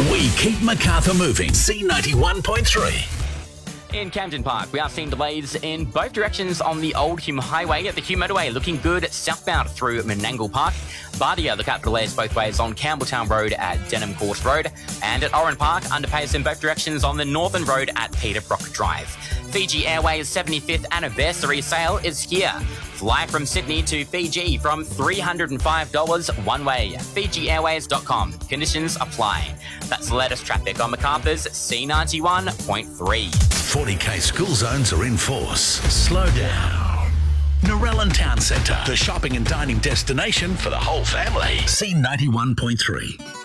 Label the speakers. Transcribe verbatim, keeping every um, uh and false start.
Speaker 1: We keep Macarthur moving. C ninety-one point three.
Speaker 2: In Camden Park, we are seeing delays in both directions on the Old Hume Highway. At the Hume Motorway, looking good southbound through Menangle Park. Bardia, look out for delays both ways on Campbelltown Road at Denham Course Road. And at Oran Park, underpays in both directions on the Northern Road at Peter Brock Drive. Fiji Airways seventy-fifth anniversary sale is here. Fly from Sydney to Fiji from three hundred five dollars one way. Fiji Airways dot com. Conditions apply. That's the latest traffic on Macarthur's C ninety-one point three.
Speaker 1: forty K school zones are in force. Slow down. Narellan Town Centre, the shopping and dining destination for the whole family. C ninety-one point three.